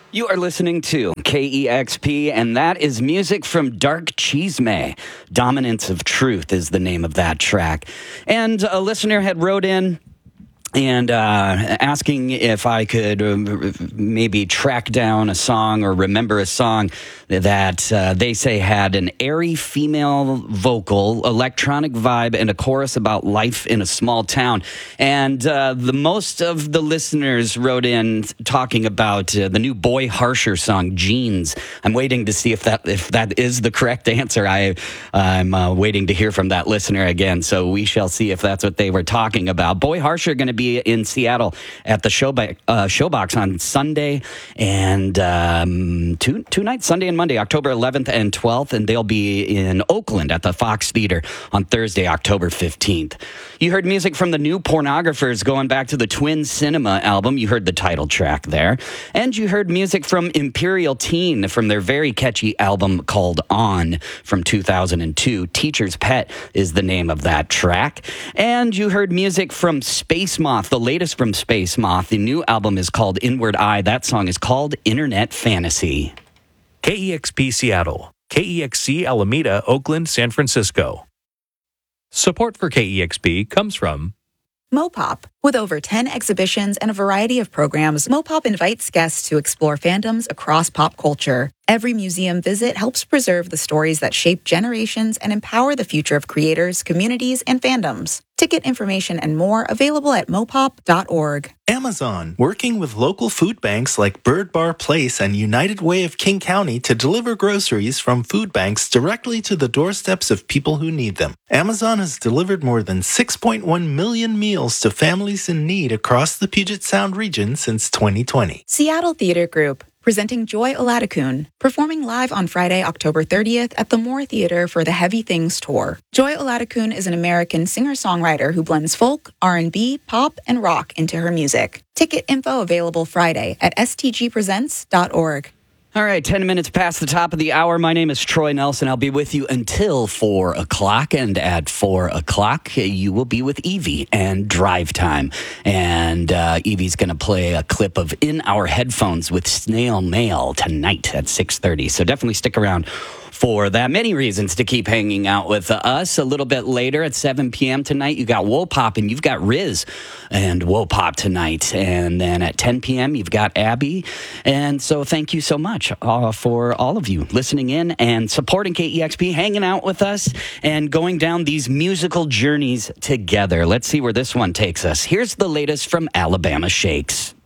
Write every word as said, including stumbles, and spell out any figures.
You are listening to K E X P, and that is music from Dark Chisme. Dominance of Truth is the name of that track. And a listener had wrote in and uh, asking if I could uh, maybe track down a song or remember a song that uh, they say had an airy female vocal, electronic vibe, and a chorus about life in a small town. And uh, the most of the listeners wrote in talking about uh, the new Boy Harsher song, Jeans. I'm waiting to see if that if that is the correct answer. I, I'm uh, waiting to hear from that listener again, so we shall see if that's what they were talking about. Boy Harsher going to be in Seattle at the Showbox, uh, Showbox on Sunday and um, two two nights, Sunday and Monday, October eleventh and twelfth, and they'll be in Oakland at the Fox Theater on Thursday, October fifteenth. You heard music from the New Pornographers going back to the Twin Cinema album. You heard the title track there. And you heard music from Imperial Teen from their very catchy album called On from two thousand two. Teacher's Pet is the name of that track. And you heard music from Space Moth. The latest from Space Moth. The new album is called Inward Eye. That song is called Internet Fantasy. K E X P Seattle, K E X C Alameda, Oakland, San Francisco. Support for K E X P comes from Mopop. With over ten exhibitions and a variety of programs, Mopop invites guests to explore fandoms across pop culture. Every museum visit helps preserve the stories that shape generations and empower the future of creators, communities, and fandoms. Ticket information and more available at mopop dot org. Amazon, working with local food banks like Bird Bar Place and United Way of King County to deliver groceries from food banks directly to the doorsteps of people who need them. Amazon has delivered more than six point one million meals to families in need across the Puget Sound region since twenty twenty. Seattle Theater Group, presenting Joy Oladokun, performing live on Friday, October thirtieth at the Moore Theater for the Heavy Things Tour. Joy Oladokun is an American singer-songwriter who blends folk, R and B, pop, and rock into her music. Ticket info available Friday at s t g presents dot org. All right, ten minutes past the top of the hour. My name is Troy Nelson. I'll be with you until four o'clock. And at four o'clock, you will be with Evie and Drive Time. And uh, Evie's going to play a clip of In Our Headphones with Snail Mail tonight at six thirty. So definitely stick around for that. Many reasons to keep hanging out with us. A little bit later at seven p.m. tonight, you got Wopop and you've got Riz and Wopop tonight. And then at ten p.m., you've got Abby. And so thank you so much uh, for all of you listening in and supporting K E X P, hanging out with us and going down these musical journeys together. Let's see where this one takes us. Here's the latest from Alabama Shakes.